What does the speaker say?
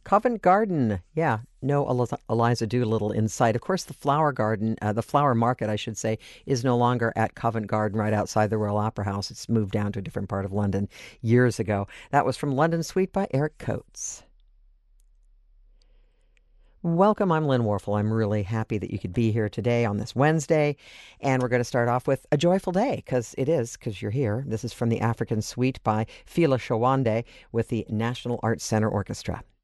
Covent Garden. Yeah, no Eliza Doolittle in sight. Of course, the Flower Garden, the Flower Market, I should say, is no longer at Covent Garden right outside the Royal Opera House. It's moved down to a different part of London years ago. That was from London Suite by Eric Coates. Welcome. I'm Lynn Warfel. I'm really happy that you could be here today on this Wednesday. And we're going to start off with a joyful day because it is, because you're here. This is from the African Suite by Fela Shawande with the National Arts Center Orchestra.